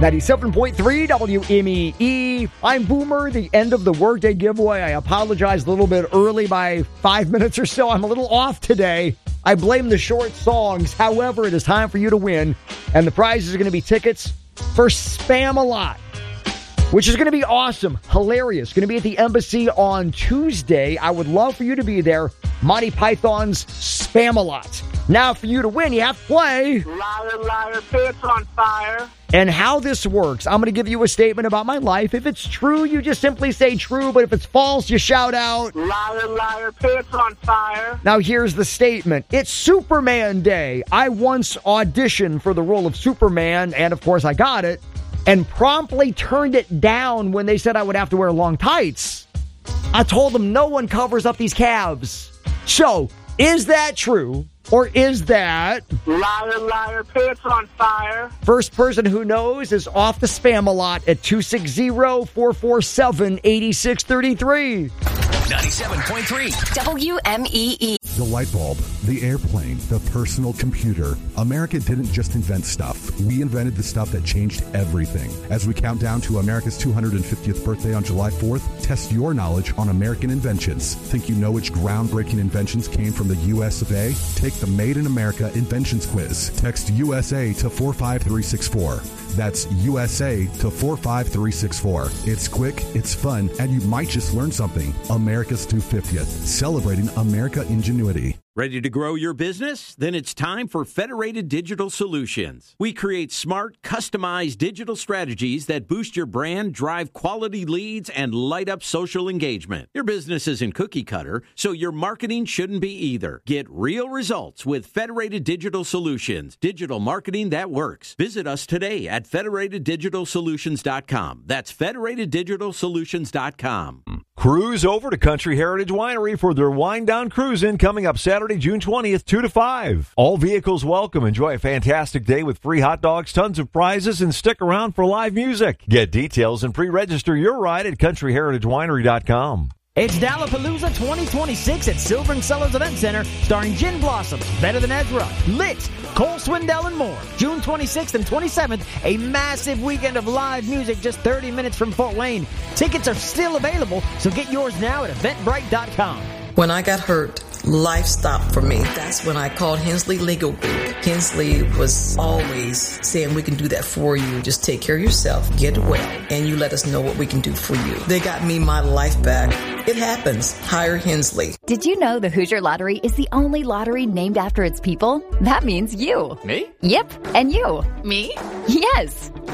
97.3 WMEE. I'm Boomer, the end of the workday giveaway. I apologize a little bit early by 5 minutes or so. I'm a little off today. I blame the short songs. However, it is time for you to win. And the prizes are going to be tickets for Spam-A-Lot, which is going to be awesome, hilarious. Going to be at the Embassy on Tuesday. I would love for you to be there. Monty Python's Spam-A-Lot. Now, for you to win, you have to play Liar, liar, pants on fire. And how this works, I'm going to give you a statement about my life. If it's true, you just simply say true. But if it's false, you shout out Liar, liar, pants on fire. Now, here's the statement. It's Superman Day. I once auditioned for the role of Superman, and of course I got it, and promptly turned it down when they said I would have to wear long tights. I told them no one covers up these calves. So, is that true? Or is that Liar, liar, pants on fire? First person who knows is off the Spam-A-Lot at 260-447-8633. 97.3 WMEE. The light bulb, the airplane, the personal computer. America didn't just invent stuff. We invented the stuff that changed everything. As we count down to America's 250th birthday on July 4th, test your knowledge on American inventions. Think you know which groundbreaking inventions came from the US of A? Take the Made in America Inventions Quiz. Text USA to 45364. That's USA to 45364. It's quick, it's fun, and you might just learn something. America's 250th, celebrating America ingenuity. Ready to grow your business? Then it's time for Federated Digital Solutions. We create smart, customized digital strategies that boost your brand, drive quality leads, and light up social engagement. Your business isn't cookie cutter, so your marketing shouldn't be either. Get real results with Federated Digital Solutions, digital marketing that works. Visit us today at federateddigitalsolutions.com. That's federateddigitalsolutions.com. Cruise over to Country Heritage Winery for their Wine Down Cruise-In coming up Saturday, June 20th, 2 to 5. All vehicles welcome. Enjoy a fantastic day with free hot dogs, tons of prizes, and stick around for live music. Get details and pre-register your ride at countryheritagewinery.com. It's Dallapalooza 2026 at Silver and Cellars Event Center, starring Gin Blossoms, Better Than Ezra, Lit, Cole Swindell, and more. June 26th and 27th, a massive weekend of live music just 30 minutes from Fort Wayne. Tickets are still available, so get yours now at eventbrite.com. When I got hurt, life stopped for me. That's when I called Hensley Legal Group. Hensley was always saying, we can do that for you. Just take care of yourself, get well, and you let us know what we can do for you. They got me my life back. It happens. Hire Hensley. Did you know the Hoosier Lottery is the only lottery named after its people? That means you. Me? Yep, and you. Me? Yes.